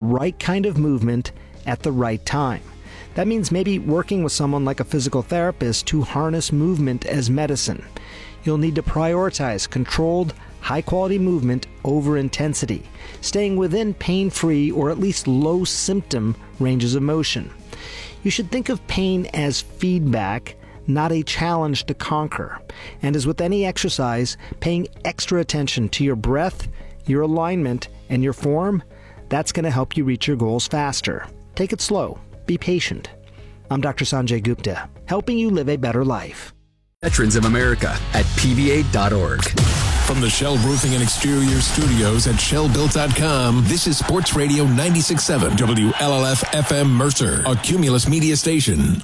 right kind of movement at the right time. That means maybe working with someone like a physical therapist to harness movement as medicine. You'll need to prioritize controlled, high-quality movement over intensity, staying within pain-free or at least low-symptom ranges of motion. You should think of pain as feedback, not a challenge to conquer. And as with any exercise, paying extra attention to your breath, your alignment, and your form, that's going to help you reach your goals faster. Take it slow. Be patient. I'm Dr. Sanjay Gupta, helping you live a better life. Veterans of America at PVA.org. From the Shell Roofing and Exterior Studios at ShellBuilt.com, this is Sports Radio 96.7 WLLF FM Mercer, a Cumulus media station.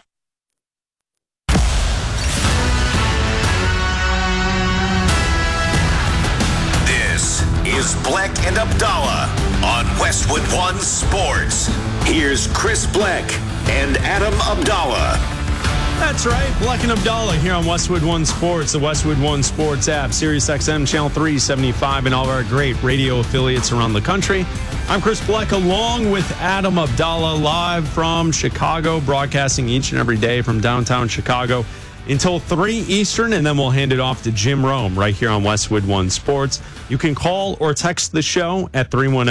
This is Bleck and Abdallah on Westwood One Sports. Here's Chris Bleck and Adam Abdallah. That's right, Bleck and Abdallah here on Westwood One Sports, the Westwood One Sports app, SiriusXM Channel 375, and all of our great radio affiliates around the country. I'm Chris Bleck along with Adam Abdallah, live from Chicago, broadcasting each and every day from downtown Chicago until 3 Eastern, and then we'll hand it off to Jim Rome right here on Westwood One Sports. You can call or text the show at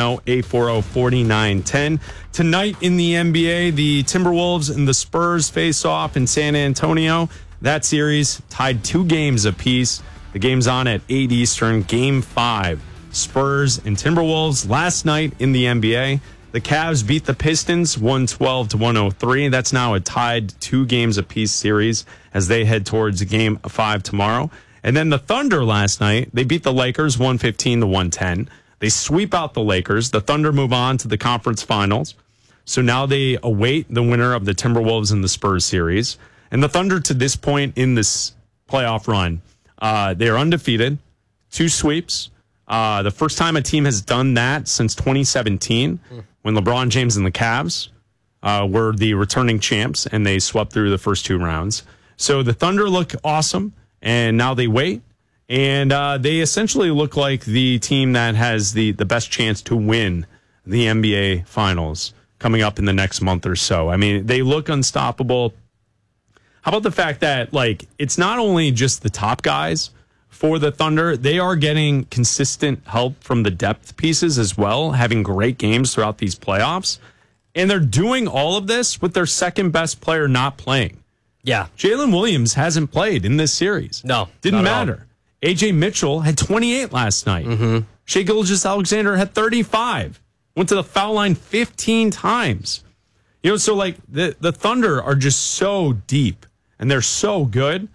310-840-4910. Tonight in the NBA, the Timberwolves and the Spurs face off in San Antonio. That series tied 2 games apiece. The game's on at 8 Eastern, Game 5. Spurs and Timberwolves. Last night in the NBA, the Cavs beat the Pistons 112-103. That's now a tied 2 games apiece series as they head towards Game 5 tomorrow. And then the Thunder last night, they beat the Lakers 115-110. They sweep out the Lakers. The Thunder move on to the conference finals. So now they await the winner of the Timberwolves and the Spurs series. And the Thunder, to this point in this playoff run, they are undefeated, 2 sweeps. The first time a team has done that since 2017, when LeBron James and the Cavs were the returning champs, and they swept through the first 2 rounds. So the Thunder look awesome, and now they wait. And they essentially look like the team that has the best chance to win the NBA Finals coming up in the next month or so. I mean, they look unstoppable. How about the fact that, like, it's not only just the top guys for the Thunder, they are getting consistent help from the depth pieces as well, having great games throughout these playoffs. And they're doing all of this with their second best player not playing. Yeah. Jalen Williams hasn't played in this series. No. Didn't matter. A.J. Mitchell had 28 last night. Shai Gilgeous-Alexander had 35. Went to the foul line 15 times. You know, so like the Thunder are just so deep and they're so good.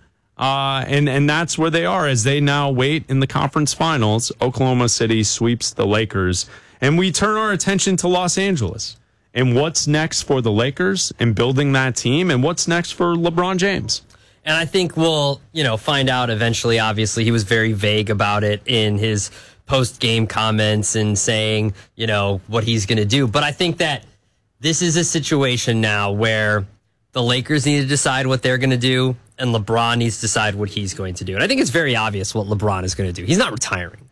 And that's where they are as they now wait in the conference finals. Oklahoma City sweeps the Lakers. And we turn our attention to Los Angeles and what's next for the Lakers and building that team, and what's next for LeBron James. And I think we'll, find out eventually. Obviously, he was very vague about it in his post-game comments and saying, what he's going to do. But I think that this is a situation now where the Lakers need to decide what they're going to do, and LeBron needs to decide what he's going to do. And I think it's very obvious what LeBron is going to do. He's not retiring.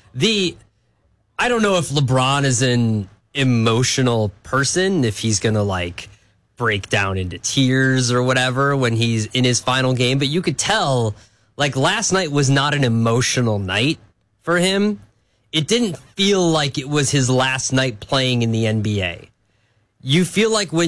I don't know if LeBron is an emotional person, if he's going to, break down into tears or whatever when he's in his final game. But you could tell, last night was not an emotional night for him. It didn't feel like it was his last night playing in the NBA. You feel like when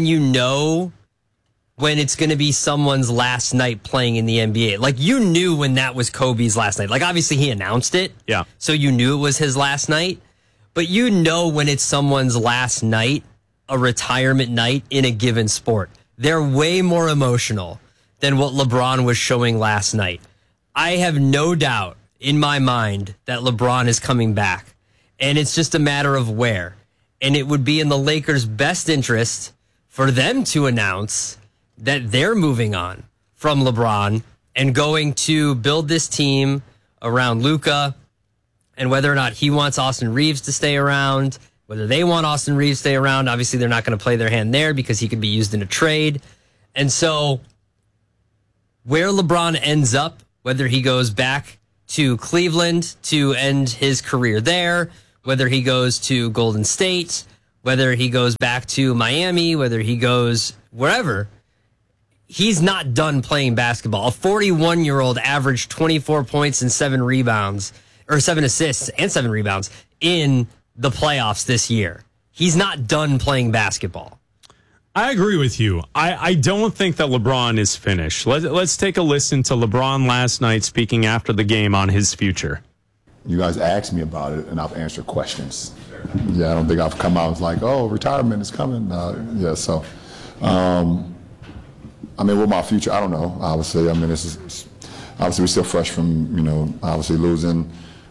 it's going to be someone's last night playing in the NBA. You knew when that was Kobe's last night. Obviously he announced it. Yeah. So you knew it was his last night. But when it's someone's last night, a retirement night in a given sport. They're way more emotional than what LeBron was showing last night. I have no doubt in my mind that LeBron is coming back. And it's just a matter of where. And it would be in the Lakers' best interest for them to announce that they're moving on from LeBron and going to build this team around Luka, and whether or not he wants Austin Reeves to stay around, whether they want Austin Reeves to stay around. Obviously, they're not going to play their hand there because he could be used in a trade. And so where LeBron ends up, whether he goes back to Cleveland to end his career there, whether he goes to Golden State, whether he goes back to Miami, whether he goes wherever, he's not done playing basketball. A 41-year-old averaged 24 points and 7 rebounds, or 7 assists and 7 rebounds in the playoffs this year. He's not done playing basketball. I agree with you. I don't think that LeBron is finished. Let's take a listen to LeBron last night speaking after the game on his future. You guys asked me about it, and I've answered questions. Yeah, I don't think I've come out and like, oh, retirement is coming. So, I mean, with my future, I don't know, obviously. I mean, obviously we're still fresh from, obviously losing,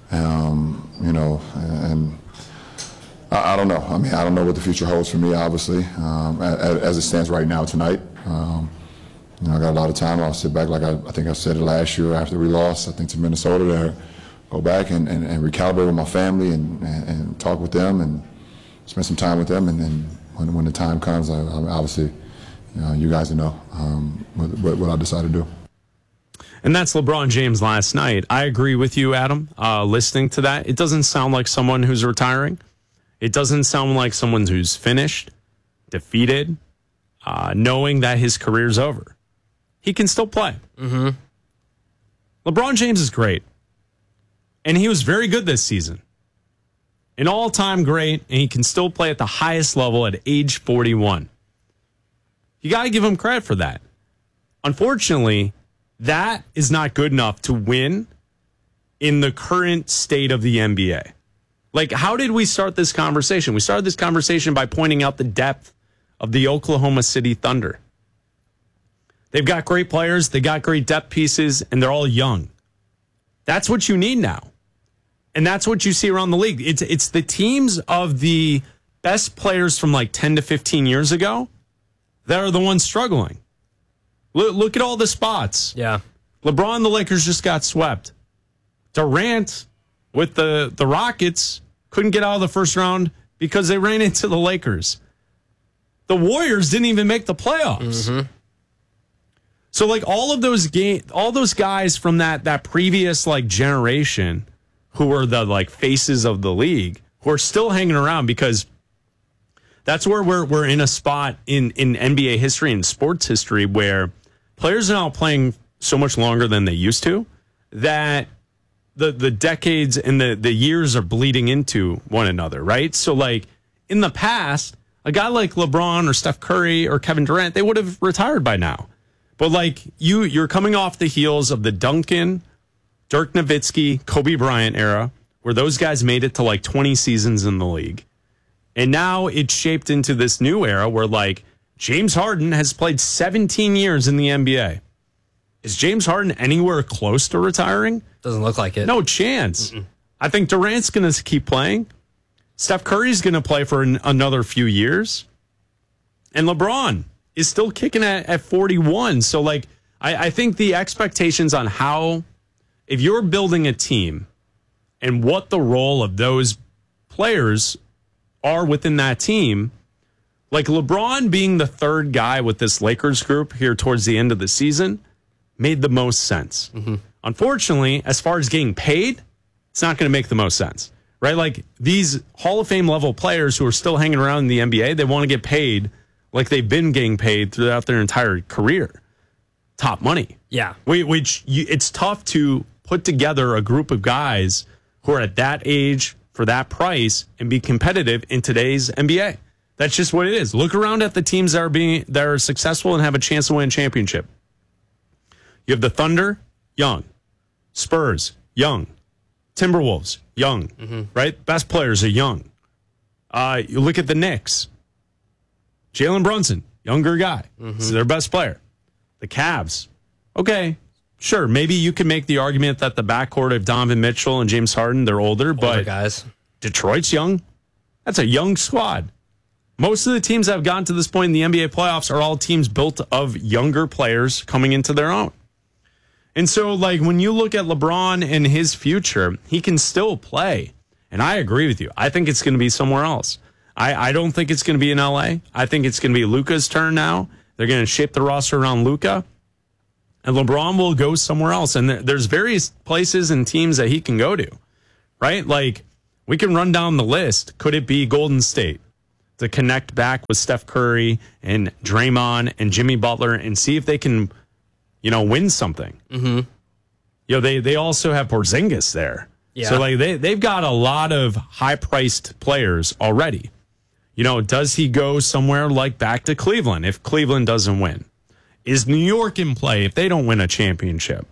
and I don't know. I mean, I don't know what the future holds for me, obviously, as it stands right now tonight. I got a lot of time. I'll sit back, like I think I said it last year after we lost, I think, to Minnesota there. Go back and recalibrate with my family and talk with them and spend some time with them. And then when the time comes, obviously, you guys know what I decide to do. And that's LeBron James last night. I agree with you, Adam, listening to that. It doesn't sound like someone who's retiring. It doesn't sound like someone who's finished, defeated, knowing that his career's over. He can still play. Mm-hmm. LeBron James is great. And he was very good this season. An all-time great, and he can still play at the highest level at age 41. You got to give him credit for that. Unfortunately, that is not good enough to win in the current state of the NBA. Like, how did we start this conversation? We started this conversation by pointing out the depth of the Oklahoma City Thunder. They've got great players, they got great depth pieces, and they're all young. That's what you need now. And that's what you see around the league. It's the teams of the best players from like 10 to 15 years ago that are the ones struggling. Look at all the spots. Yeah. LeBron, the Lakers just got swept. Durant with the Rockets couldn't get out of the first round because they ran into the Lakers. The Warriors didn't even make the playoffs. Mm-hmm. So like all those guys from that previous like generation who were the like faces of the league who are still hanging around, because that's where we're in a spot in NBA history and sports history where players are now playing so much longer than they used to that the decades and the years are bleeding into one another, right? So like in the past, a guy like LeBron or Steph Curry or Kevin Durant, they would have retired by now. But like you're coming off the heels of the Duncan, Dirk Nowitzki, Kobe Bryant era, where those guys made it to like 20 seasons in the league. And now it's shaped into this new era where like James Harden has played 17 years in the NBA. Is James Harden anywhere close to retiring? Doesn't look like it. No chance. Mm-mm. I think Durant's going to keep playing. Steph Curry's going to play for another few years. And LeBron is still kicking at 41. So, like, I think the expectations on how, if you're building a team and what the role of those players are within that team, like LeBron being the third guy with this Lakers group here towards the end of the season made the most sense. Mm-hmm. Unfortunately, as far as getting paid, it's not going to make the most sense, right? Like these Hall of Fame level players who are still hanging around in the NBA, they want to get paid like they've been getting paid throughout their entire career. Top money. Yeah. It's tough to put together a group of guys who are at that age for that price and be competitive in today's NBA. That's just what it is. Look around at the teams that are successful and have a chance to win a championship. You have the Thunder, young. Spurs, young. Timberwolves, young. Mm-hmm. Right? Best players are young. You look at the Knicks. Jalen Brunson, younger guy. Mm-hmm. He's their best player. The Cavs. Okay, sure. Maybe you can make the argument that the backcourt of Donovan Mitchell and James Harden, they're older guys. Detroit's young. That's a young squad. Most of the teams that have gotten to this point in the NBA playoffs are all teams built of younger players coming into their own. And so, like, when you look at LeBron and his future, he can still play. And I agree with you. I think it's going to be somewhere else. I don't think it's going to be in LA. I think it's going to be Luka's turn now. They're going to shape the roster around Luka. And LeBron will go somewhere else. And there's various places and teams that he can go to, right? Like, we can run down the list. Could it be Golden State? to connect back with Steph Curry and Draymond and Jimmy Butler and see if they can, win something. Mm-hmm. They also have Porzingis there. Yeah. So they've got a lot of high-priced players already. Does he go somewhere like back to Cleveland if Cleveland doesn't win? Is New York in play if they don't win a championship?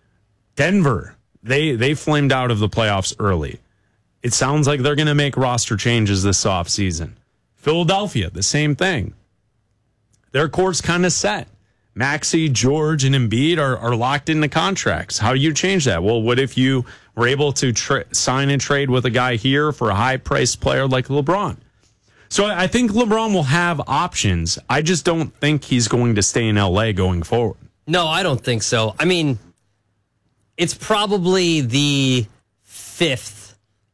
Denver, they flamed out of the playoffs early. It sounds like they're going to make roster changes this offseason. Philadelphia, the same thing. Their core's kind of set. Maxey, George, and Embiid are locked into contracts. How do you change that? Well, what if you were able to sign and trade with a guy here for a high-priced player like LeBron? So I think LeBron will have options. I just don't think he's going to stay in L.A. going forward. No, I don't think so. I mean, it's probably the 5th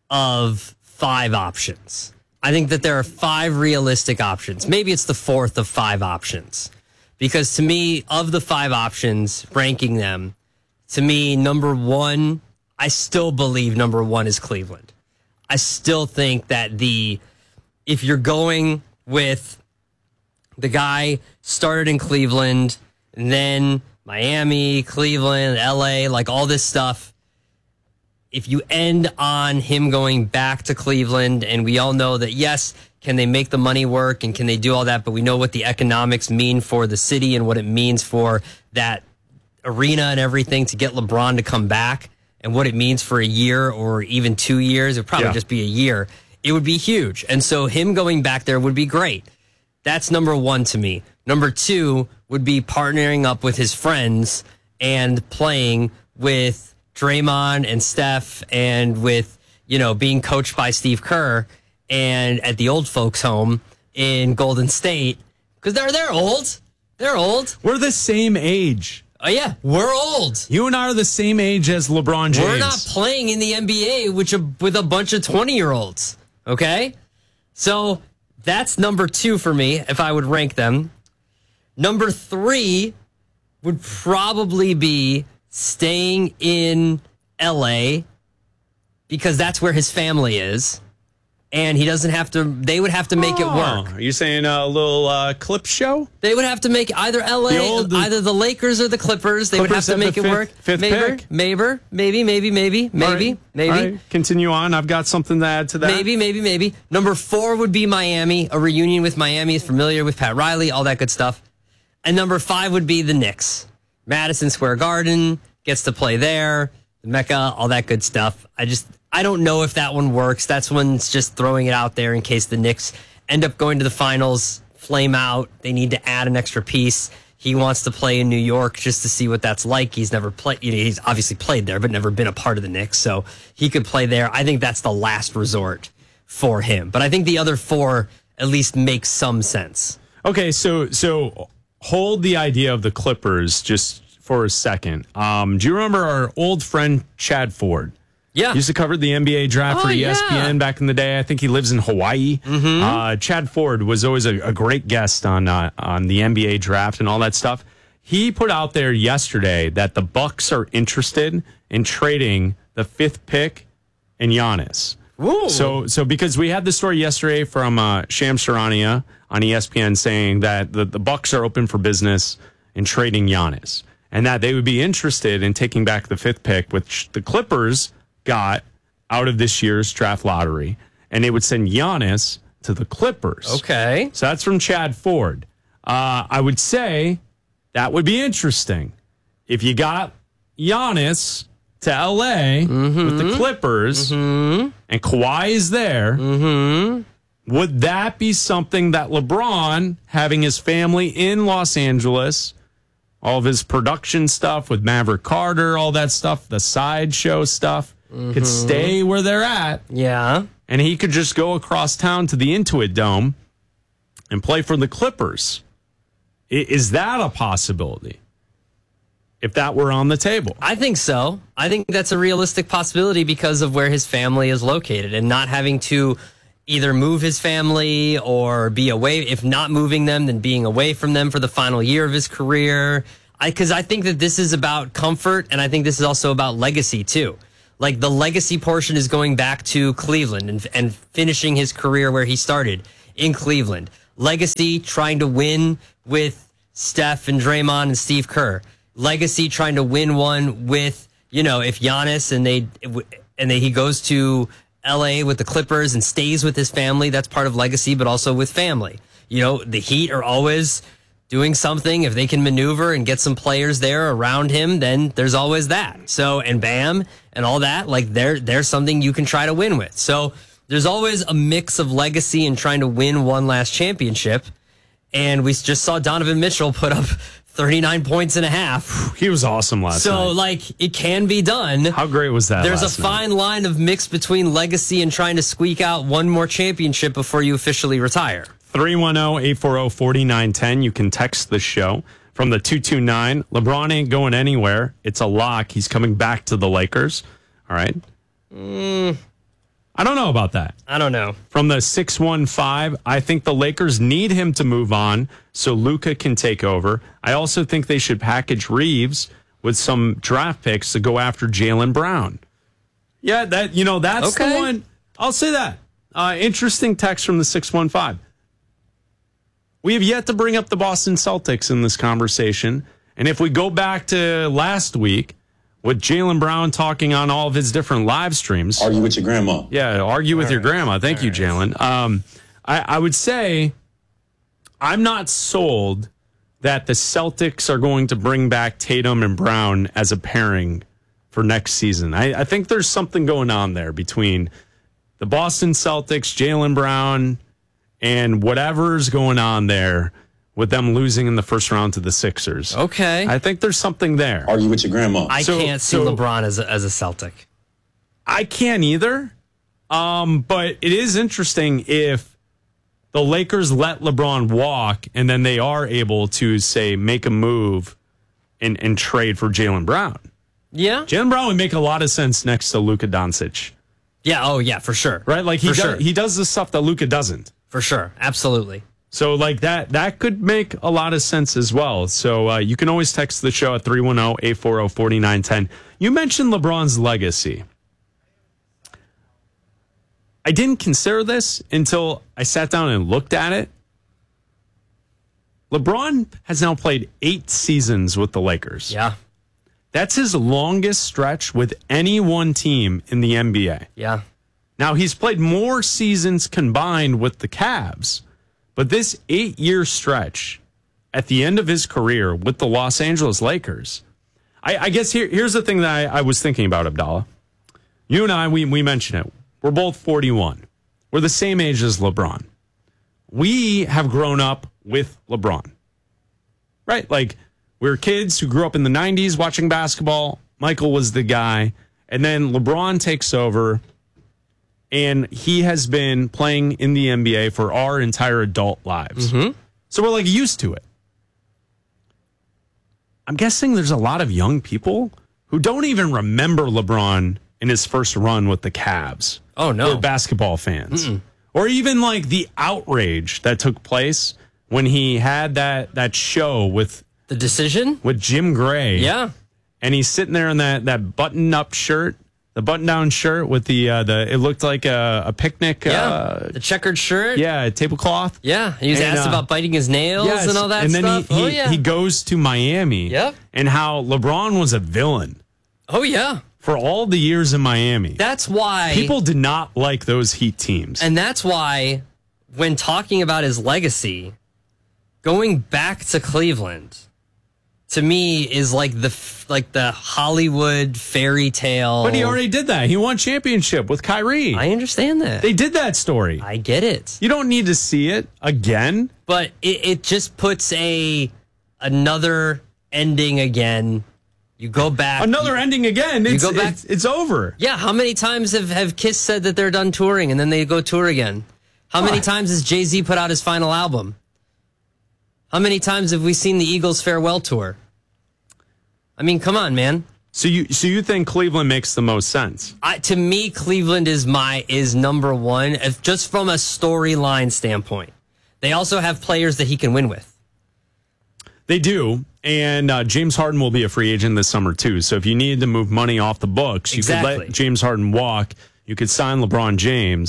of 5 options. I think that there are 5 realistic options. Maybe it's the 4th of 5 options. Because to me, of the 5 options, ranking them, to me, number 1, I still believe number 1 is Cleveland. I still think that if you're going with the guy started in Cleveland, and then Miami, Cleveland, LA, like all this stuff, if you end on him going back to Cleveland, and we all know that, yes, can they make the money work and can they do all that, but we know what the economics mean for the city and what it means for that arena and everything to get LeBron to come back and what it means for a year or even 2 years. It would probably just be a year. It would be huge. And so him going back there would be great. That's number 1 to me. Number 2 would be partnering up with his friends and playing with Draymond and Steph and with, being coached by Steve Kerr and at the old folks home in Golden State. Because they're old. They're old. We're the same age. Oh, yeah, we're old. You and I are the same age as LeBron James. We're not playing in the NBA with a bunch of 20-year-olds. Okay? So that's number 2 for me, if I would rank them. Number 3 would probably be staying in LA because that's where his family is. And he doesn't have to, they would have to make it work. Are you saying a little clip show? They would have to make either LA, either the Lakers or the Clippers. They would have to make it work. Fifth pick? Maybe. All right. Continue on. I've got something to add to that. Maybe. Number 4 would be Miami. A reunion with Miami. Is familiar with Pat Riley, all that good stuff. And number 5 would be the Knicks. Madison Square Garden, gets to play there. The Mecca, all that good stuff. I don't know if that one works. That's one's just throwing it out there in case the Knicks end up going to the finals, flame out. They need to add an extra piece. He wants to play in New York just to see what that's like. He's never played. He's obviously played there, but never been a part of the Knicks. So he could play there. I think that's the last resort for him. But I think the other 4 at least make some sense. Okay, so hold the idea of the Clippers just for a second. Do you remember our old friend Chad Ford? Yeah. Used to cover the NBA draft for ESPN back in the day. I think he lives in Hawaii. Mm-hmm. Chad Ford was always a great guest on the NBA draft and all that stuff. He put out there yesterday that the Bucks are interested in trading the 5th pick and Giannis. Ooh. So because we had the story yesterday from Shams Charania on ESPN saying that the Bucks are open for business in trading Giannis and that they would be interested in taking back the 5th pick, which the Clippers got out of this year's draft lottery, and they would send Giannis to the Clippers. Okay. So that's from Chad Ford. I would say that would be interesting. If you got Giannis to LA with the Clippers and Kawhi is there, would that be something that LeBron, having his family in Los Angeles, all of his production stuff with Maverick Carter, all that stuff, the sideshow stuff, could stay where they're at. Yeah. And he could just go across town to the Intuit Dome and play for the Clippers. Is that a possibility? If that were on the table? I think so. I think that's a realistic possibility because of where his family is located and not having to either move his family or be away. If not moving them, then being away from them for the final year of his career. Because I think that this is about comfort, and I think this is also about legacy, too. Like, the legacy portion is going back to Cleveland and finishing his career where he started. in Cleveland. Legacy trying to win with Steph and Draymond and Steve Kerr. Legacy trying to win one with, if Giannis and he goes to LA with the Clippers and stays with his family, that's part of legacy, but also with family. The Heat are always doing something. If they can maneuver and get some players there around him, then there's always that. So, and Bam and all that, like there's something you can try to win with. So there's always a mix of legacy and trying to win one last championship. And we just saw Donovan Mitchell put up 39 points and a half. He was awesome last night. So, it can be done. How great was that? There's a fine line of mix between legacy and trying to squeak out one more championship before you officially retire. 310-840-4910. You can text the show from the 229. LeBron ain't going anywhere. It's a lock. He's coming back to the Lakers. All right. I don't know about that. I don't know. From the 615, I think the Lakers need him to move on so Luka can take over. I also think they should package Reeves with some draft picks to go after Jaylen Brown. Yeah, that's okay. The one. I'll say that. Interesting text from the 615. We have yet to bring up the Boston Celtics in this conversation. And if we go back to last week with Jaylen Brown talking on all of his different live streams. Argue with your grandma. Yeah, argue with your grandma. Thank you, Jaylen. I would say I'm not sold that the Celtics are going to bring back Tatum and Brown as a pairing for next season. I think there's something going on there between the Boston Celtics, Jaylen Brown, and whatever's going on there with them losing in the first round to the Sixers. Okay. I think there's something there. Argue with your grandma. I can't see LeBron as a Celtic. I can't either. But it is interesting if the Lakers let LeBron walk and then they are able to, say, make a move and trade for Jaylen Brown. Yeah. Jaylen Brown would make a lot of sense next to Luka Doncic. Yeah, oh yeah, for sure. Right? Like he does the stuff that Luka doesn't. For sure. Absolutely. So like that could make a lot of sense as well. So you can always text the show at 310-840-4910. You mentioned LeBron's legacy. I didn't consider this until I sat down and looked at it. LeBron has now played 8 seasons with the Lakers. Yeah. That's his longest stretch with any one team in the NBA. Yeah. Now, he's played more seasons combined with the Cavs, but this 8-year stretch at the end of his career with the Los Angeles Lakers, I guess here's the thing that I was thinking about, Abdallah. You and I, we mentioned it. We're both 41. We're the same age as LeBron. We have grown up with LeBron, right? Like, we're kids who grew up in the 90s watching basketball. Michael was the guy. And then LeBron takes over. And he has been playing in the NBA for our entire adult lives. Mm-hmm. So we're like used to it. I'm guessing there's a lot of young people who don't even remember LeBron in his first run with the Cavs. Oh, no. They're basketball fans. Mm-mm. Or even like the outrage that took place when he had that show with The Decision with Jim Gray. Yeah. And he's sitting there in that button-up shirt. The button-down shirt with the it looked like a picnic. The checkered shirt. Yeah, tablecloth. Yeah, he was asked about biting his nails and all that stuff. And then he goes to Miami. Yep. And how LeBron was a villain. Oh, yeah. For all the years in Miami. That's why. People did not like those Heat teams. And that's why, when talking about his legacy, going back to Cleveland, to me, is like the Hollywood fairy tale. But he already did that. He won championship with Kyrie. I understand that. They did that story. I get it. You don't need to see it again. But it just puts another ending again. You go back. Another ending again. You go back. It's over. Yeah. How many times have Kiss said that they're done touring and then they go tour again? How many times has Jay-Z put out his final album? How many times have we seen the Eagles farewell tour? I mean, come on, man. So you think Cleveland makes the most sense? To me, Cleveland is number one, just from a storyline standpoint. They also have players that he can win with. They do, and James Harden will be a free agent this summer too. So if you needed to move money off the books, you could let James Harden walk. You could sign LeBron James,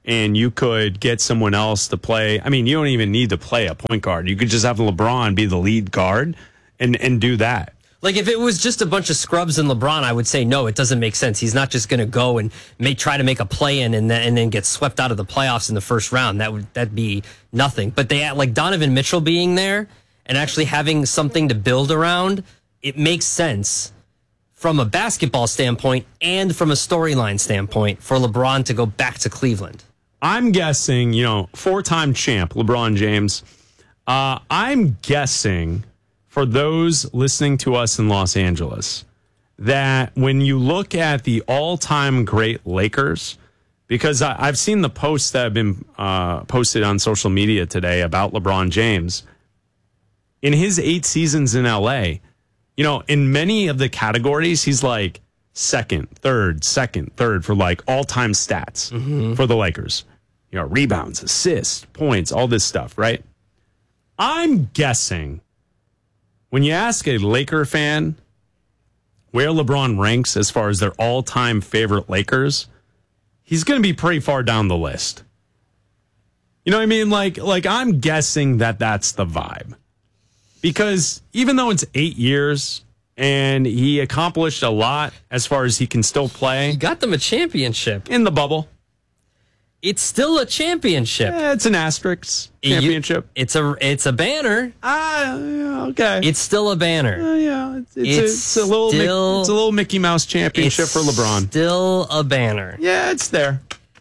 and you could get someone else to play. I mean, you don't even need to play a point guard. You could just have LeBron be the lead guard and do that. Like, if it was just a bunch of scrubs and LeBron, I would say, no, it doesn't make sense. He's not just going to go and try to make a play-in and then get swept out of the playoffs in the first round. That'd be nothing. But they like Donovan Mitchell being there and actually having something to build around, it makes sense from a basketball standpoint and from a storyline standpoint for LeBron to go back to Cleveland. I'm guessing, 4-time champ, LeBron James. I'm guessing, for those listening to us in Los Angeles, that when you look at the all-time great Lakers, because I've seen the posts that have been posted on social media today about LeBron James, in his 8 seasons in LA, in many of the categories, he's like second, third for like all-time stats for the Lakers. Rebounds, assists, points, all this stuff, right? I'm guessing when you ask a Laker fan where LeBron ranks as far as their all-time favorite Lakers, he's going to be pretty far down the list. You know what I mean? Like I'm guessing that's the vibe. Because even though it's 8 years and he accomplished a lot as far as he can still play. He got them a championship. In the bubble. It's still a championship. Yeah, it's an asterisk championship. It's a banner. Okay. It's still a banner. Yeah, it's a little Mickey Mouse championship for LeBron. Still a banner. Yeah, it's there.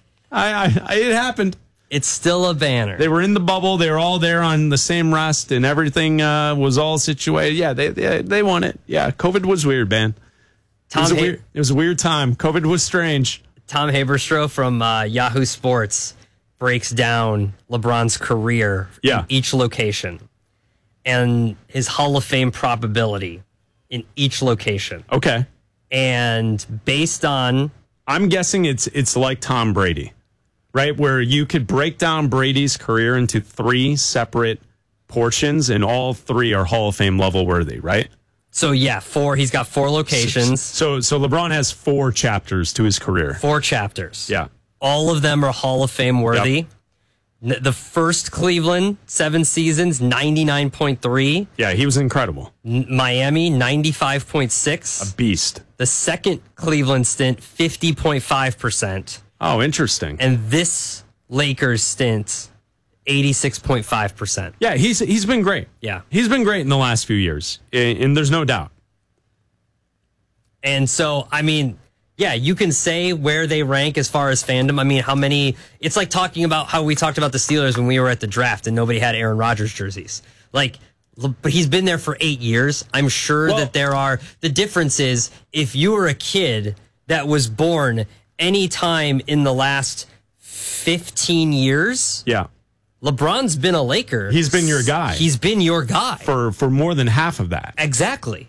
It happened. It's still a banner. They were in the bubble. They were all there on the same rest, and everything was all situated. Yeah, they won it. Yeah, COVID was weird, man. It was a weird time. COVID was strange. Tom Haberstroh from Yahoo Sports breaks down LeBron's career in each location and his Hall of Fame probability in each location. Okay. And based on... I'm guessing it's like Tom Brady, right? Where you could break down Brady's career into 3 separate portions, and all 3 are Hall of Fame level worthy, right? So, 4. He's got 4 locations. So LeBron has 4 chapters to his career. 4 chapters. Yeah. All of them are Hall of Fame worthy. Yep. The first Cleveland, 7 seasons, 99.3. Yeah, he was incredible. Miami, 95.6. A beast. The second Cleveland stint, 50.5%. Oh, interesting. And this Lakers stint, 86.5%. Yeah, he's been great. Yeah. He's been great in the last few years, and there's no doubt. And so, I mean, yeah, you can say where they rank as far as fandom. I mean, how many... It's like talking about how we talked about the Steelers when we were at the draft and nobody had Aaron Rodgers jerseys. Like, but he's been there for 8 years. I'm sure that there are... The difference is, if you were a kid that was born any time in the last 15 years... Yeah. LeBron's been a Laker. He's been your guy. He's been your guy. For more than half of that. Exactly.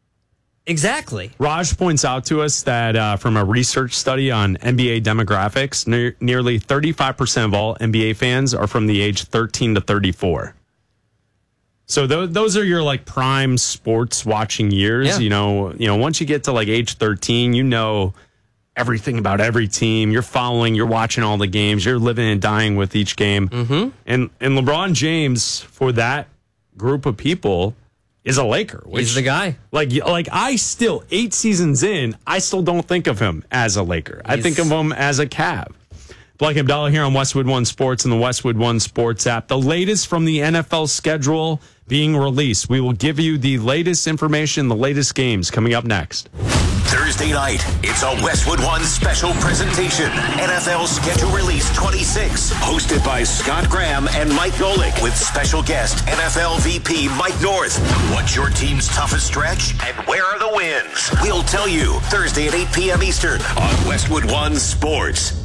Raj points out to us that from a research study on NBA demographics, nearly 35% of all NBA fans are from the age 13 to 34. So those are your like prime sports watching years. Yeah. Once you get to like age 13, everything about every team. You're following, you're watching all the games, you're living and dying with each game. Mm-hmm. And LeBron James, for that group of people, is a Laker. He's the guy. Like I still, 8 seasons in, I still don't think of him as a Laker. I think of him as a Cav. Black Abdallah here on Westwood One Sports and the Westwood One Sports app. The latest from the NFL schedule being released. We will give you the latest information, the latest games coming up next. Thursday night, it's a Westwood One special presentation. NFL Schedule Release 26, hosted by Scott Graham and Mike Golick, with special guest NFL VP Mike North. What's your team's toughest stretch, and where are the wins? We'll tell you Thursday at 8 p.m. Eastern on Westwood One Sports.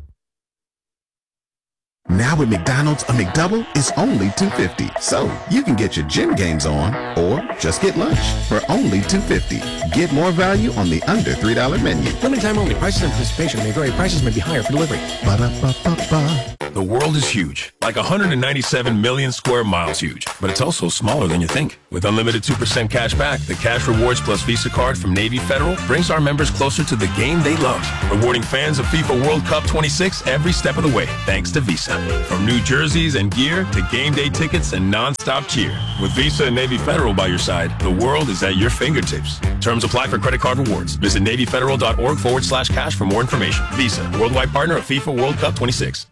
Now at McDonald's, a McDouble is only $2.50. So you can get your gym gains on or just get lunch for only $2.50. Get more value on the under $3 menu. Limited time only. Prices and participation may vary. Prices may be higher for delivery. Ba-da-ba-ba-ba. The world is huge, like 197 million square miles huge, but it's also smaller than you think. With unlimited 2% cash back, the Cash Rewards Plus Visa card from Navy Federal brings our members closer to the game they love, rewarding fans of FIFA World Cup 26 every step of the way, thanks to Visa. From new jerseys and gear to game day tickets and non-stop cheer. With Visa and Navy Federal by your side, the world is at your fingertips. Terms apply for credit card rewards. Visit NavyFederal.org/cash for more information. Visa, worldwide partner of FIFA World Cup 26.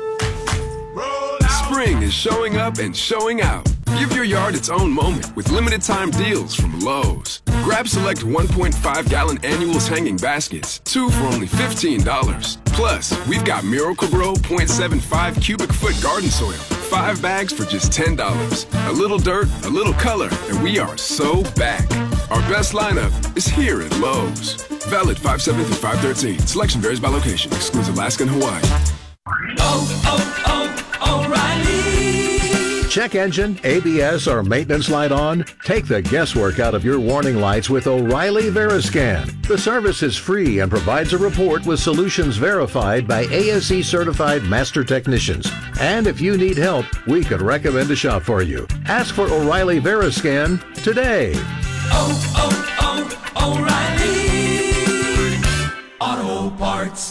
Spring is showing up and showing out. Give your yard its own moment with limited time deals from Lowe's. Grab select 1.5-gallon annuals hanging baskets, 2 for only $15. Plus, we've got Miracle-Gro 0.75 cubic foot garden soil, 5 bags for just $10. A little dirt, a little color, and we are so back. Our best lineup is here at Lowe's. Valid 5/7 through 5/13. Selection varies by location. Excludes Alaska and Hawaii. O'Reilly. Check engine, ABS, or maintenance light on? Take the guesswork out of your warning lights with O'Reilly Veriscan. The service is free and provides a report with solutions verified by ASE certified master technicians. And if you need help, we could recommend a shop for you. Ask for O'Reilly Veriscan today. O'Reilly Auto Parts.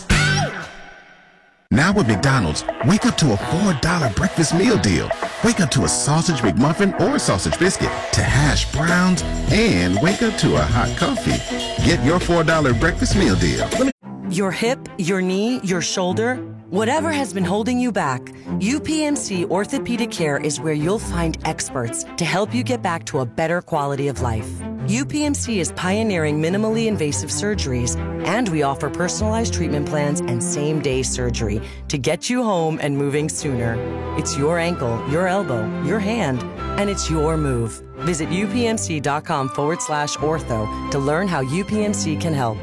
Now with McDonald's, wake up to a $4 breakfast meal deal. Wake up to a sausage McMuffin or sausage biscuit, to hash browns, and wake up to a hot coffee. Get your $4 breakfast meal deal. Your hip, your knee, your shoulder, whatever has been holding you back, UPMC Orthopedic Care is where you'll find experts to help you get back to a better quality of life. UPMC is pioneering minimally invasive surgeries, and we offer personalized treatment plans and same-day surgery to get you home and moving sooner. It's your ankle, your elbow, your hand, and it's your move. Visit upmc.com/ortho to learn how UPMC can help.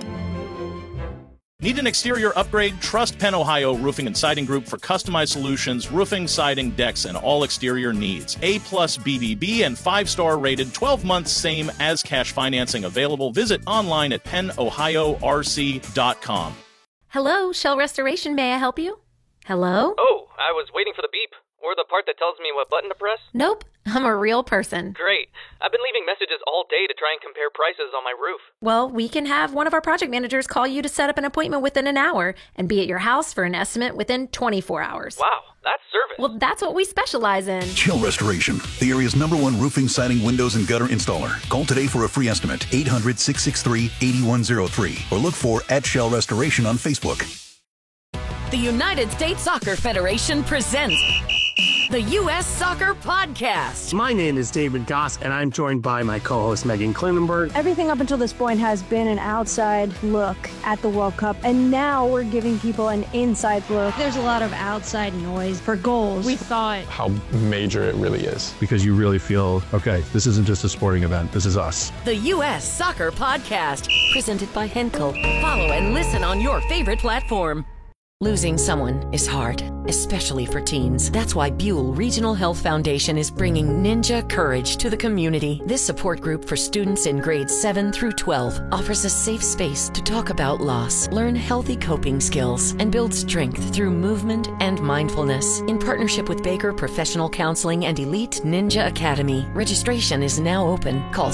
Need an exterior upgrade? Trust Penn Ohio Roofing and Siding Group for customized solutions, roofing, siding, decks, and all exterior needs. A+ BBB and 5-star rated, 12 months same as cash financing available. Visit online at pennohiorc.com. Hello, Shell Restoration. May I help you? Hello? Oh, I was waiting for the beep. Or the part that tells me what button to press? Nope, I'm a real person. Great. I've been leaving messages all day to try and compare prices on my roof. Well, we can have one of our project managers call you to set up an appointment within an hour and be at your house for an estimate within 24 hours. Wow, that's service. Well, that's what we specialize in. Shell Restoration, the area's #1 roofing, siding, windows, and gutter installer. Call today for a free estimate, 800-663-8103, or look for @Shell Restoration on Facebook. The United States Soccer Federation presents the U.S. Soccer Podcast. My name is David Goss, and I'm joined by my co-host Megan Klinenberg. Everything up until this point has been an outside look at the World Cup, and now we're giving people an inside look. There's a lot of outside noise for goals. We thought how major it really is, because you really feel, okay, this isn't just a sporting event, this is us. The U.S. Soccer Podcast, presented by Henkel. Follow and listen on your favorite platform. Losing someone is hard, especially for teens. That's why Buell Regional Health Foundation is bringing Ninja Courage to the community. This support group for students in grades 7 through 12 offers a safe space to talk about loss, learn healthy coping skills, and build strength through movement and mindfulness. In partnership with Baker Professional Counseling and Elite Ninja Academy, registration is now open. Call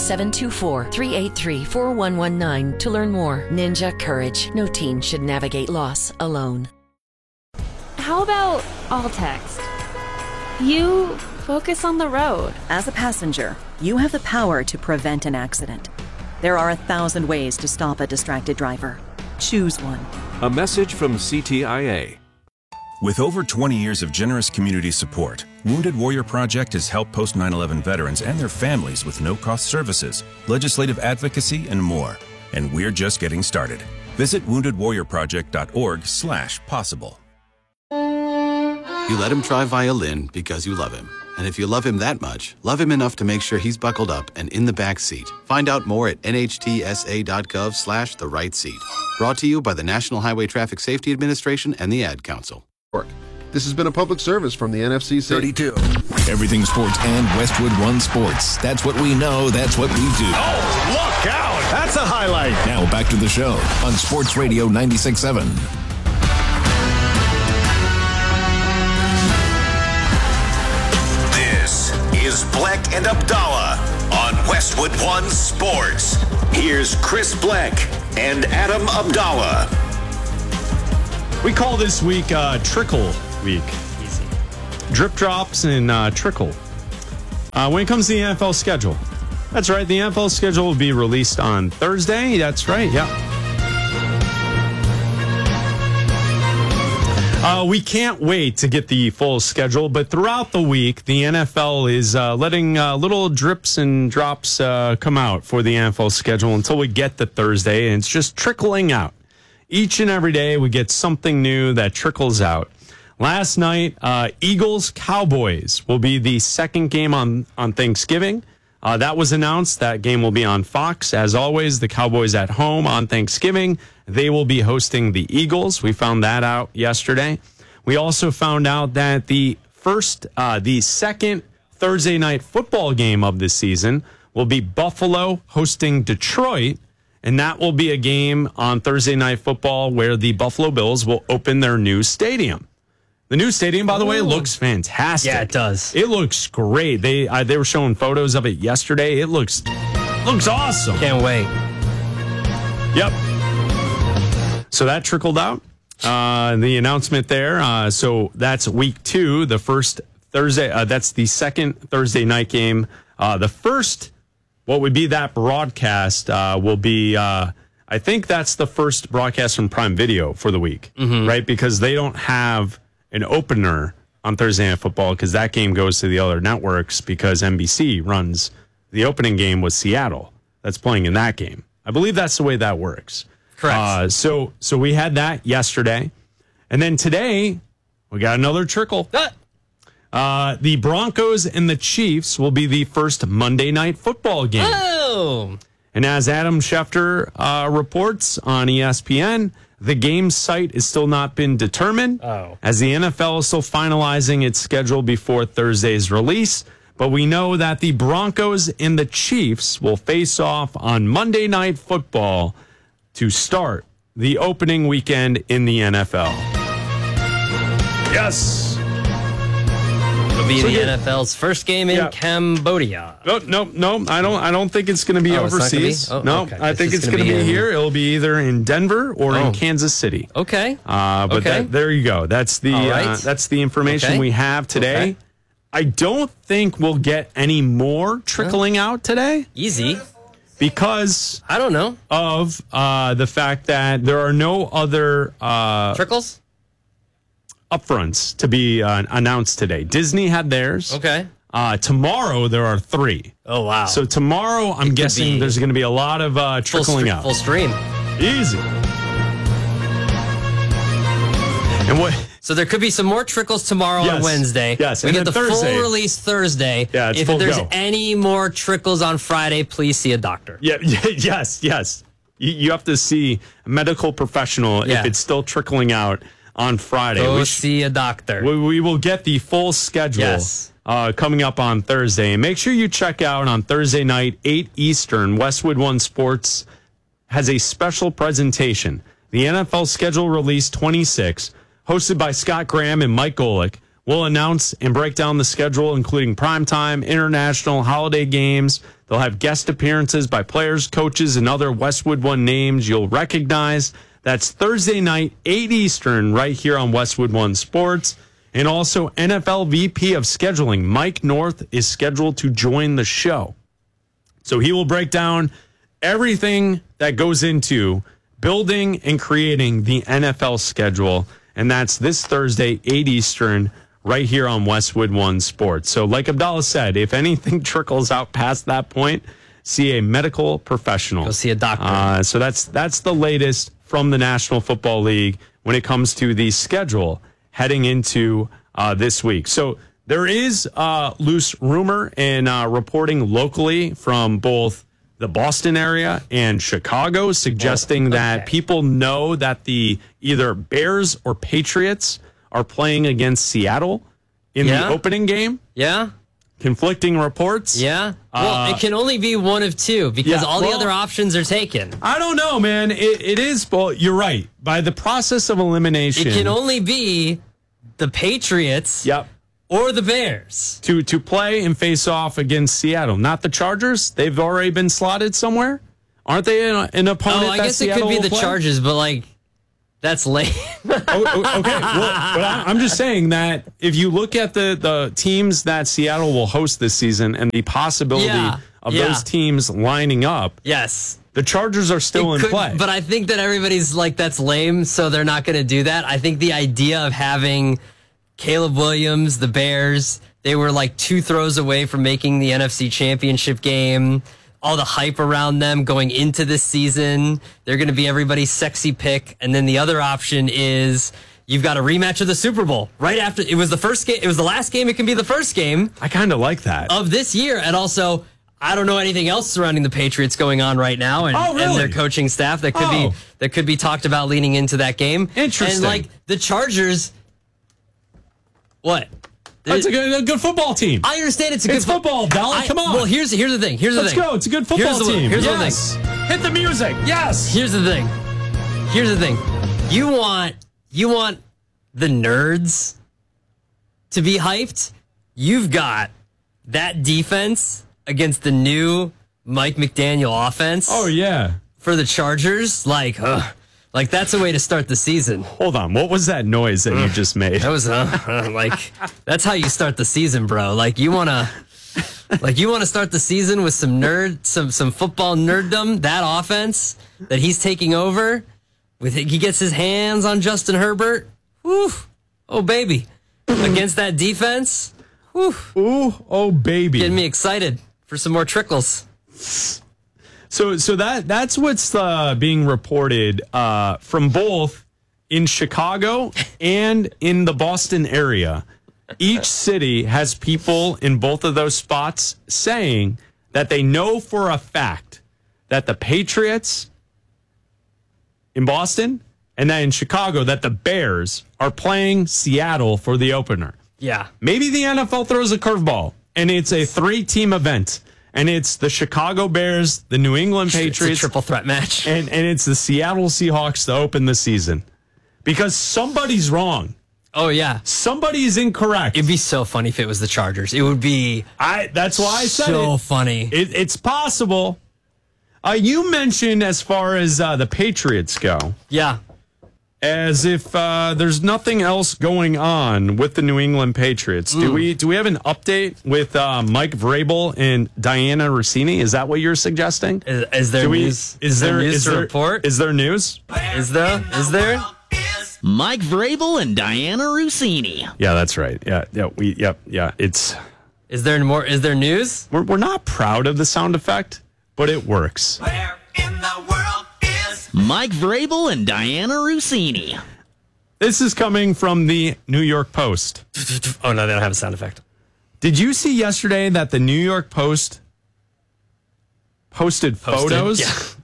724-383-4119 to learn more. Ninja Courage. No teen should navigate loss alone. How about all text? You focus on the road. As a passenger, you have the power to prevent an accident. There are 1,000 ways to stop a distracted driver. Choose one. A message from CTIA. With over 20 years of generous community support, Wounded Warrior Project has helped post 9/11 veterans and their families with no-cost services, legislative advocacy, and more. And we're just getting started. Visit woundedwarriorproject.org/possible. You let him try violin because you love him. And if you love him that much, love him enough to make sure he's buckled up and in the back seat. Find out more at nhtsa.gov/the-right-seat. Brought to you by the National Highway Traffic Safety Administration and the Ad Council. This has been a public service from the NFCC. 32. Everything sports and Westwood One Sports. That's what we know. That's what we do. Oh, look out. That's a highlight. Now back to the show on Sports Radio 96.7. is Bleck and Abdallah on Westwood One Sports. Here's Chris Bleck and Adam Abdallah. We call this week Trickle Week. Easy. Drip drops and trickle. When it comes to the NFL schedule. That's right, the NFL schedule will be released on Thursday. That's right, yeah. We can't wait to get the full schedule, but throughout the week, the NFL is letting little drips and drops come out for the NFL schedule until we get to Thursday, and it's just trickling out. Each and every day, we get something new that trickles out. Last night, Eagles-Cowboys will be the second game on Thanksgiving. That was announced. That game will be on Fox. As always, the Cowboys at home on Thanksgiving. They will be hosting the Eagles. We found that out yesterday. We also found out that the second Thursday night football game of the season will be Buffalo hosting Detroit. And that will be a game on Thursday Night Football where the Buffalo Bills will open their new stadium. The new stadium, by the way, looks fantastic. Yeah, it does. It looks great. They were showing photos of it yesterday. It looks awesome. Can't wait. Yep. So that trickled out. The announcement there. So that's week 2, the first Thursday. That's the second Thursday night game. The first, what would be that broadcast, will be, I think that's the first broadcast from Prime Video for the week, right? Because they don't have an opener on Thursday Night Football because that game goes to the other networks because NBC runs the opening game with Seattle. That's playing in that game. I believe that's the way that works. Correct. So we had that yesterday. And then today, we got another trickle. The Broncos and the Chiefs will be the first Monday Night Football game. Oh! And as Adam Schefter reports on ESPN, the game site has still not been determined, as the NFL is still finalizing its schedule before Thursday's release. But we know that the Broncos and the Chiefs will face off on Monday Night Football to start the opening weekend in the NFL. Yes! It'll be the NFL's first game in Cambodia. No. I don't think it's going to be overseas. I think it's going to be here. It'll be either in Denver or in Kansas City. Okay. There you go. That's the information we have today. I don't think we'll get any more trickling out today. Easy. Because I don't know of the fact that there are no other trickles upfronts to be announced today. Disney had theirs. Okay. Tomorrow there are 3. Oh wow! So tomorrow I'm guessing there's going to be a lot of trickling out. Full stream. Easy. And what? So there could be some more trickles tomorrow on Wednesday. Yes, we and get the Thursday. full release Thursday. Yeah, it's if full there's go. any more trickles on Friday, please see a doctor. Yes. You have to see a medical professional if it's still trickling out on Friday. Go see a doctor. We will get the full schedule coming up on Thursday. And make sure you check out on Thursday night, 8 Eastern, Westwood One Sports has a special presentation. The NFL Schedule Release 26, hosted by Scott Graham and Mike Golick, will announce and break down the schedule, including primetime, international, holiday games. They'll have guest appearances by players, coaches, and other Westwood One names you'll recognize. That's Thursday night, 8 Eastern, right here on Westwood One Sports. And also, NFL VP of Scheduling, Mike North, is scheduled to join the show. So he will break down everything that goes into building and creating the NFL schedule. And that's this Thursday, 8 Eastern, right here on Westwood One Sports. So like Abdallah said, if anything trickles out past that point, see a medical professional. Go see a doctor. So that's the latest from the National Football League when it comes to the schedule heading into this week. So there is loose rumor and reporting locally from both the Boston area and Chicago suggesting that people know that the either Bears or Patriots are playing against Seattle in the opening game. Yeah. Conflicting reports. Yeah. Well, it can only be one of two because all the other options are taken. I don't know, man. It is, well, you're right. By the process of elimination. It can only be the Patriots or the Bears to play and face off against Seattle. Not the Chargers. They've already been slotted somewhere. Aren't they an opponent? I guess Seattle it could be the play? Chargers, but like that's lame. Okay, well, but I'm just saying that if you look at the teams that Seattle will host this season and the possibility of those teams lining up, yes, the Chargers are still in play. But I think that everybody's like, that's lame, so they're not going to do that. I think the idea of having Caleb Williams, the Bears, they were like 2 throws away from making the NFC Championship game. All the hype around them going into this season. They're going to be everybody's sexy pick. And then the other option is you've got a rematch of the Super Bowl right after. It was the first game. It was the last game. It can be the first game. I kind of like that. Of this year. And also, I don't know anything else surrounding the Patriots going on right now and their coaching staff that could be talked about leaning into that game. Interesting. And like the Chargers, what? It's a good football team. I understand it's a good football, Dollar. Come on. Well, here's the thing. Let's go. It's a good football team. Here's the thing. Hit the music. Yes. Here's the thing. You want the nerds to be hyped? You've got that defense against the new Mike McDaniel offense. Oh yeah. For the Chargers, like that's a way to start the season. Hold on, what was that noise that you just made? That was like that's how you start the season, bro. Like you wanna start the season with some football nerddom. That offense that he's taking over, he gets his hands on Justin Herbert. Whew, oh baby, against that defense. Whew. Ooh, oh baby, getting me excited for some more trickles. So that's what's being reported from both in Chicago and in the Boston area. Each city has people in both of those spots saying that they know for a fact that the Patriots in Boston and then in Chicago that the Bears are playing Seattle for the opener. Yeah. Maybe the NFL throws a curveball and it's a 3-team event. And it's the Chicago Bears, the New England Patriots. It's a triple threat match. And it's the Seattle Seahawks to open the season. Because somebody's wrong. Oh, yeah. Somebody is incorrect. It'd be so funny if it was the Chargers. It would be... That's why I said so funny. It's possible. You mentioned as far as the Patriots go. Yeah. As if there's nothing else going on with the New England Patriots. Do we have an update with Mike Vrabel and Diana Rossini? Is that what you're suggesting? Is there news? Is there news to report? Is there news? Is there? Mike Vrabel and Diana Rossini. Yeah, that's right. Yeah. It's. Is there more? Is there news? We're not proud of the sound effect, but it works. Where in the world is Mike Vrabel and Diana Rossini? This is coming from the New York Post. Oh no, they don't have a sound effect. Did you see yesterday that the New York Post posted photos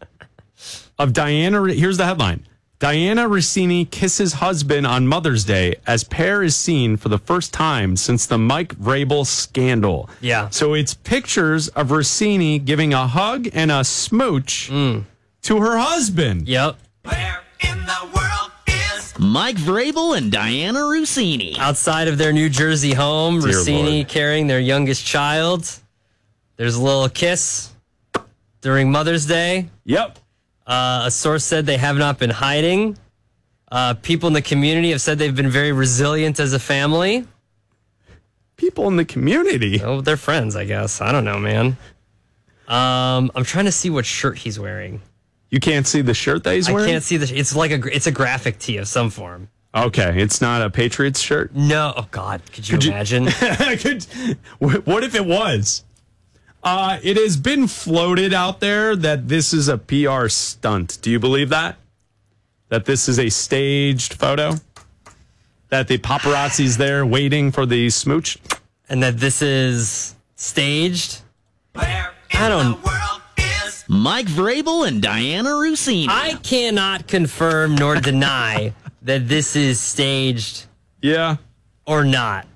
of Diana? Here's the headline. Diana Rossini kisses husband on Mother's Day as pair is seen for the first time since the Mike Vrabel scandal. Yeah. So it's pictures of Rossini giving a hug and a smooch to her husband. Yep. Where in the world is Mike Vrabel and Diana Rossini? Outside of their New Jersey home, Dear Rossini Lord. carrying their youngest child. There's a little kiss during Mother's Day. Yep. A source said they have not been hiding. People in the community have said they've been very resilient as a family. People in the community? Oh, they're friends, I guess. I don't know, man. I'm trying to see what shirt he's wearing. You can't see the shirt that he's wearing? I can't see the. It's like it's a graphic tee of some form. Okay, it's not a Patriots shirt? No. Oh, God. Could you imagine? What if it was? It has been floated out there that this is a PR stunt. Do you believe that? That this is a staged photo? That the paparazzi's there waiting for the smooch? And that this is staged? Where in the world is Mike Vrabel and Diana Rossini? I cannot confirm nor deny that this is staged. Yeah. Or not.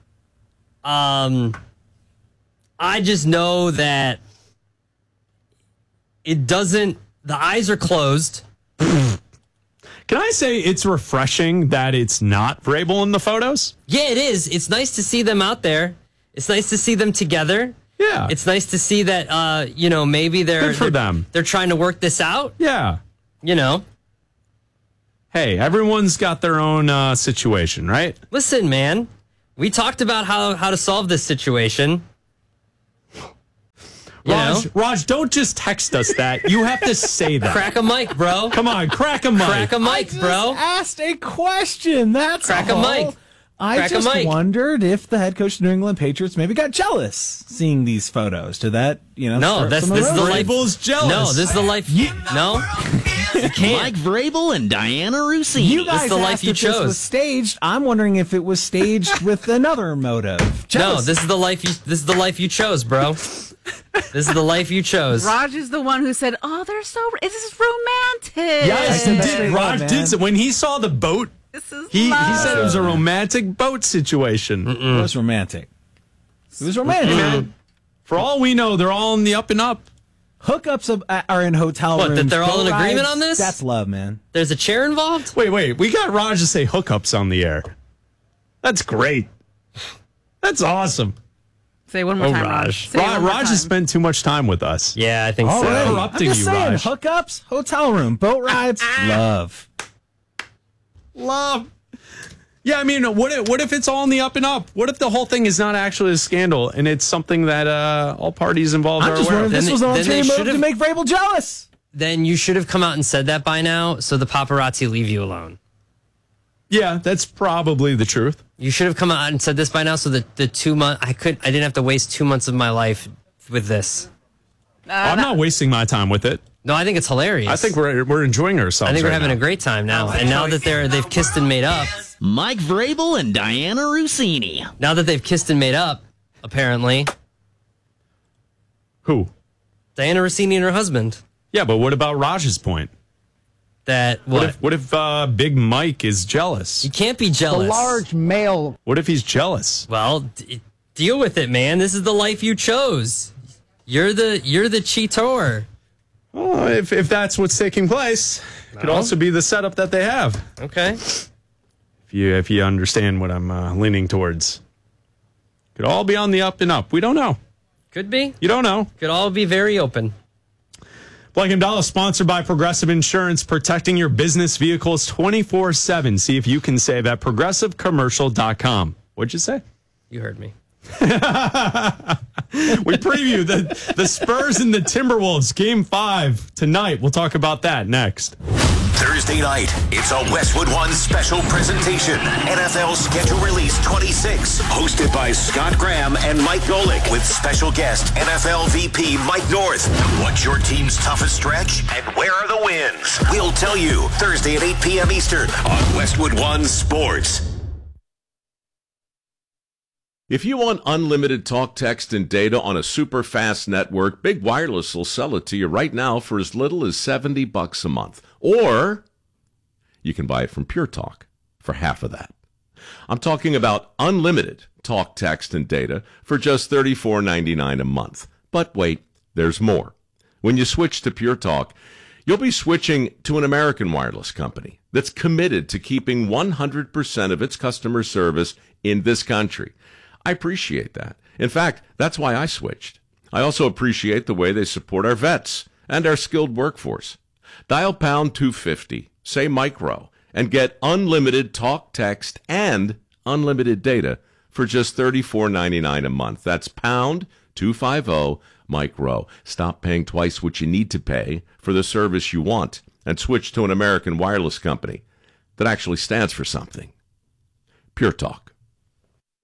I just know that it doesn't. The eyes are closed. Can I say it's refreshing that it's not Vrabel in the photos? Yeah, it is. It's nice to see them out there. It's nice to see them together. Yeah. It's nice to see that, maybe Good for them. They're trying to work this out. Yeah. Hey, everyone's got their own situation, right? Listen, man, we talked about how to solve this situation. Raj, don't just text us that. You have to say that. Crack a mic, bro. Come on, crack a mic. Crack a mic, bro. Asked a question. That's crack all. a mic. I just wondered if the head coach of New England Patriots maybe got jealous seeing these photos. Did that, No, this is the life. Vrabel's jealous. No, this is the life. No, you can't. Mike Vrabel and Diana Rossini. You guys This is the life asked you if this chose. was staged. I'm wondering if it was staged with another motive. No, this is the life. This is the life you chose, bro. This is the life you chose. Raj is the one who said, "Oh, they're so. This is romantic." Yes, he did. Raj did. When he saw the boat, he said it was a romantic boat situation. It was romantic. It was romantic. Man, for all we know, they're all in the up and up. Hookups are in hotel rooms. What, that they're all boat in agreement rides, on this? That's love, man. There's a chair involved? Wait. We got Raj to say hookups on the air. That's great. That's awesome. Say one more time, Raj. Raj has spent too much time with us. Yeah, I think so. I'm Interrupting just you, saying, Raj. hookups, hotel room, boat rides, love. Yeah, I mean, what if it's all in the up and up? What if the whole thing is not actually a scandal and it's something that all parties involved I'm are just aware wondering of? if this was an ulterior motive to make Vrabel jealous. Then you should have come out and said that by now, so the paparazzi leave you alone. Yeah, that's probably the truth. You should have come out and said this by now, so that the 2 months I didn't have to waste 2 months of my life with this. I'm not wasting my time with it. No, I think it's hilarious. I think we're enjoying ourselves. I think we're having now. a great time now, and now that they've kissed and made up. Mike Vrabel and Diana Rossini. Now that they've kissed and made up, apparently. Who? Diana Rossini and her husband. Yeah, but what about Raj's point? That what if Big Mike is jealous? You can't be jealous. The large male. What if he's jealous? Well, deal with it, man. This is the life you chose. You're the cheater. Well, if that's what's taking place, it could also be the setup that they have. Okay. If you understand what I'm leaning towards, could all be on the up and up. We don't know. Could be. You don't know. Could all be very open. Black and Dollar, sponsored by Progressive Insurance, protecting your business vehicles 24/7. See if you can save at progressivecommercial.com. What'd you say? You heard me. We preview the Spurs and the Timberwolves Game 5 tonight. We'll talk about that next. Thursday night, it's a Westwood One special presentation. NFL Schedule Release 26, hosted by Scott Graham and Mike Golick, with special guest NFL VP Mike North. What's your team's toughest stretch, and where are the wins? We'll tell you Thursday at 8 p.m. Eastern on Westwood One Sports. If you want unlimited talk, text, and data on a super fast network, Big Wireless will sell it to you right now for as little as $70 a month. Or you can buy it from Pure Talk for half of that. I'm talking about unlimited talk, text, and data for just $34.99 a month. But wait, there's more. When you switch to Pure Talk, you'll be switching to an American wireless company that's committed to keeping 100% of its customer service in this country. I appreciate that. In fact, that's why I switched. I also appreciate the way they support our vets and our skilled workforce. Dial pound 250, say micro, and get unlimited talk, text, and unlimited data for just $34.99 a month. That's pound 250 micro. Stop paying twice what you need to pay for the service you want and switch to an American wireless company that actually stands for something. Pure Talk.